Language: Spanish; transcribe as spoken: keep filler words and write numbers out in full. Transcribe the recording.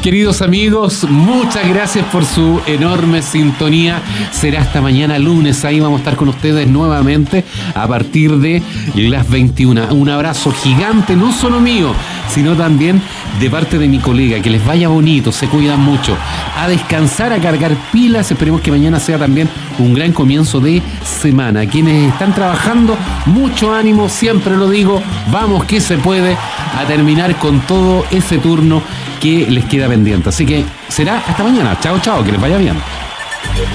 Queridos amigos, muchas gracias por su enorme sintonía. Será hasta mañana lunes. Ahí vamos a estar con ustedes nuevamente a partir de las veintiuna. Un abrazo gigante, no solo mío, sino también de parte de mi colega. Que les vaya bonito, se cuidan mucho. A descansar, a cargar pilas. Esperemos que mañana sea también un gran comienzo de semana. Quienes están trabajando, mucho ánimo, siempre lo digo. Vamos que se puede, a terminar con todo ese turno que les queda pendiente. Así que será hasta mañana. Chao, chao, que les vaya bien.